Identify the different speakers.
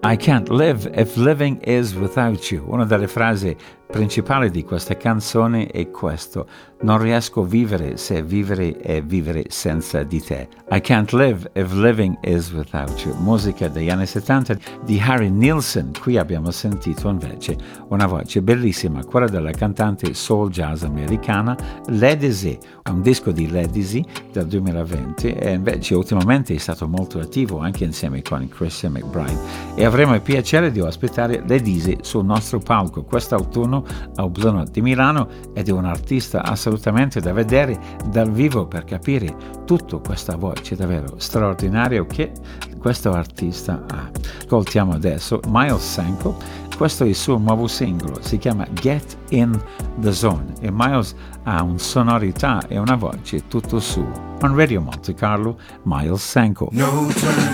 Speaker 1: I can't live if living is without you. Una delle frasi principali di questa canzone è questo: non riesco a vivere se vivere è vivere senza di te. I can't live if living is without you. Musica degli anni 70 di Harry Nilsson. Qui abbiamo sentito invece una voce bellissima, quella della cantante soul jazz americana Ledisi. È un disco di Ledisi del 2020 e invece ultimamente è stato molto attivo anche insieme con Christian McBride, e avremo il piacere di ospitare Ledisi sul nostro palco quest'autunno al Blue Note di Milano, ed è un artista assolutamente da vedere dal vivo per capire tutta questa voce davvero straordinaria che questo artista ha. Ascoltiamo adesso Miles Sanko. Questo è il suo nuovo singolo, si chiama Get in the Zone, e Miles ha una sonorità e una voce tutto suo. On Radio Monte Carlo, Miles Sanko.
Speaker 2: No turning